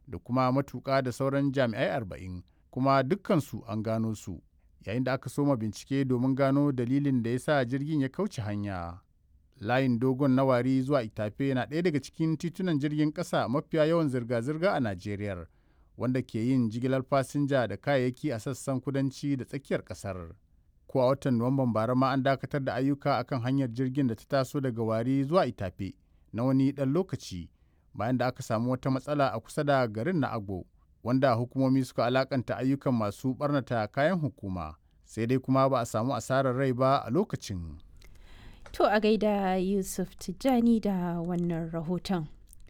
da kuma matuƙa da sauran jami'ai 40, kuma dukkansu an gano su, yayin da aka soma bincike domin gano dalilin da ya sa jirgin ya kauce hanya. Layin dogon na Wari zuwa Itafe na ɗaya daga cikin titunan jirgin ƙasa mafiya yawan zirga-zirga a Najeriya, wanda ke yin jigilar fasinja da kayayyaki a sassan kudanci da tsakiyar ƙasar. Ko a watan Nuwamban bara ma an dakatar da ayyuka akan hanyar jirgin da ta taso daga Wari zuwa Itafe na wani ɗan lokaci, bayan da aka samu wata matsala a kusa da garin na Agbo, wanda hukumomi suka alakanta ayyukan masu ɓarnata kayan hukuma. Sai dai kuma ba a samu asarar rai ba a lokacin. To a gaida Yusuf Tijjani da wannan rahoton.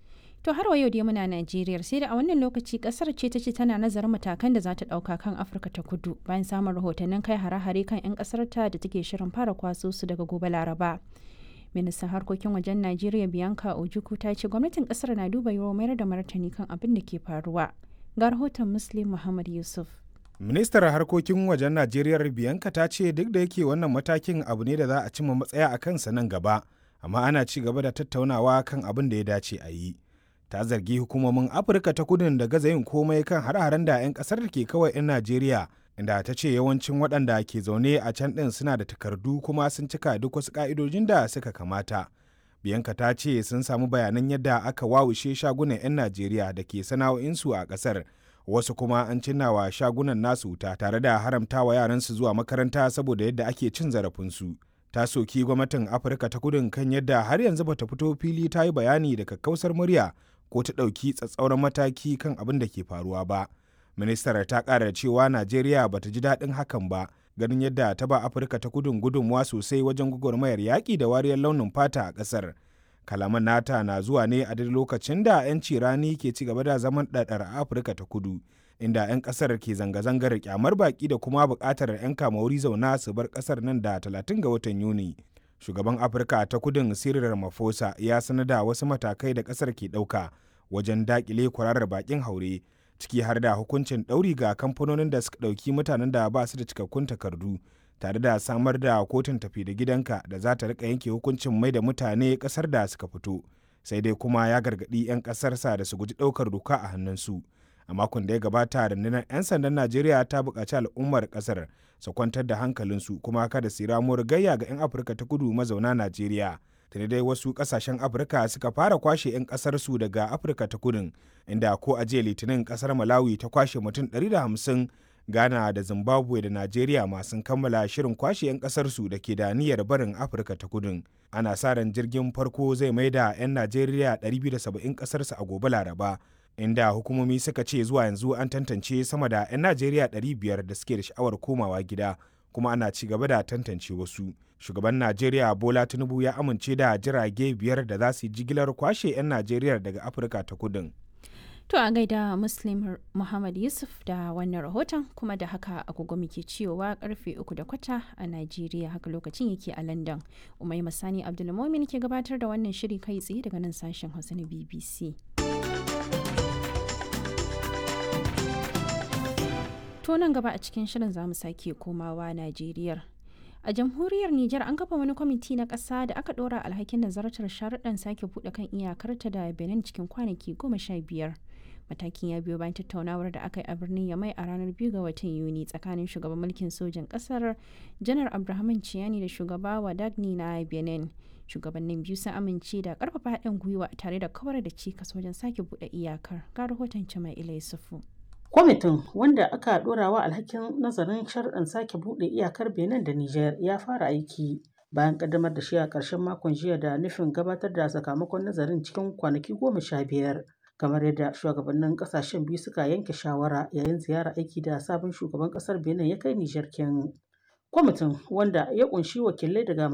To har wa yau dai muna Najeriya, sai da a wannan lokaci kasar ce ta ce tana nazarin matakan da za ta ɗauka kan Afirka ta Kudu bayan samun rahotannin kai hare-hare kan 'yan ƙasar ta da take shirin fara kwaso su daga gobe Laraba. Ministan harkokin wajen Najeriya Bianca Ojukwu ta ce gwamnatin kasar na duba yiwuwar mayar da martani kan abin da ke faruwa. Ga rahoton Muslim Muhammad Yusuf. Ministar harkokin wajen Najeriya Bianca ta ce duk da yake wannan matakin abu ne da za a cimma matsaya a kansa nan gaba, amma ana ci gaba da tattaunawa kan abin da ya dace a yi. Ta zargi hukumomin Afirka ta Kudun da gaza yin komai kan hare-haren da 'yan kasar ke kawai 'yan Najeriya, inda ta ce yawancin waɗanda ke zaune a can ɗin suna da takardu kuma sun cika duk wasu ƙa'idojin da suka kamata. Bianca ta ce sun samu bayanan yadda aka wawushe shagunan 'yan Najeriya da ke sana'o'insu a ƙasar. Wasu kuma an cinnawa shagunan nasu wuta tare da haramtawa yaransu zuwa makaranta saboda yadda ake cin zarafinsu. Ta soki gwamnatin Afirka ta Kudun kan yadda har yanzu bata fito fili ta yi bayani da kakkausar murya ko ta ɗauki tsatsauran mataki kan abin da ke faruwa ba. Ministar ta ƙara cewa Najeriya bata ji daɗin hakan ba, ganin yadda ta ba Afirka ta Kudun gudunmuwa sosai wajen gwagwarmayar yaƙi da wariyar launin fata a ƙasar. Kalaman nata na zuwa ne a duk lokacin da 'yanci rani ke ci gaba da zaman ɗaɗar a Afirka ta Kudu, inda 'yan ƙasar ke zanga-zangar kyamar baƙi da kuma buƙatar 'yan kamauri zauna su bar ƙasar nan da 30 ga watan Yuni. Shugaban Afirka ta Kudun Cyril Ramaphosa ya sanar da wasu matakai da ƙasar ke ɗauka wajen daƙile kwararar baƙin haure, ciki har da hukuncin ɗauri ga kamfanonin da suka ɗauki mutanen da ba su da cikakkun takardu, tare da samar da kotun tafi da gidanka da za ta rika yanke hukuncin mai da mutane kasar da suka fito. Sai dai kuma ya gargaɗi 'yan ƙasarsa da su guji ɗaukar doka a hannunsu. A makon da ya gabata, rundunar 'yan sandan Najeriya ta buƙaci al'ummar ƙasar su kwantar da hankalinsu kuma kada su ramuwar gayya ga 'yan Afirka ta Kudu mazauna Najeriya. Tuni dai wasu ƙasashen Afirka suka fara kwashe 'yan ƙasarsu daga Afirka ta Kudun, inda ko a jiya Litinin ƙasar Malawi ta kwashe mutum 150, Ghana da Zimbabwe da Najeriya masu kammala shirin kwashe 'yan ƙasarsu da ke da niyyar barin Afirka ta Kudun. Ana sa ran jirgin farko zai mai da 'yan Najeriya 270 ƙasarsu a gobe Laraba, inda hukumomi suka ce zuwa yanzu an tantance sama da 'yan Najeriya 500 da suke da sha'awar komawa gida, kuma ana ci gaba da tantance wasu. Shugaban Najeriya Bola Tinubu ya amince da jirage 5 da za su yi jigilar kwashe 'yan Najeriya daga Afirka ta Kudun. To a gaida Muslim Muhammad Yusuf da wannan rahoton, kuma da haka agogo muke cewa karfe 3:15 a Najeriya, haka lokacin yake a London. Umai Masani Abdulmumin ke gabatar da wannan shiri kai tsaye daga nan sashen Hausa na BBC. To nan gaba a cikin shirin zamu sake komawa Najeriya. A jamhuriyar Nijar an kafa wani kwamiti na ƙasa da aka ɗora alhakin nazartar sharuɗan sake buɗe kan iyakarta da Benin cikin kwanaki 15. Matakin ya biyo bayan tattaunawar da aka yi a birnin Yamai a ranar 2 ga watan Yuni tsakanin shugaban mulkin sojan ƙasar Janar Abdurrahman Chiani da shugaba Wadagni na Benin. Shugabannin biyu sun amince da ƙarfafa haɗin gwiwa tare da kawar da cikas wajen sake buɗe iyakar. Ga rahoton Jama'ila Yusufu. Kwamitin, wanda aka ɗorawa alhakin nazarin sharuɗan sake buɗe iyakar Benin da Nijar, ya fara aiki bayan ƙaddamar da shi a ƙarshen makon jiya da nufin gabatar da sakamakon nazarin cikin kwanaki 15, kamar yadda shugabannin ƙasashen biyu suka yanke shawara yayin ziyarar aiki da sabon shugaban ƙasar Benin ya kai Nijar kin. Kwamitin, wanda ya ƙunshi wakilai daga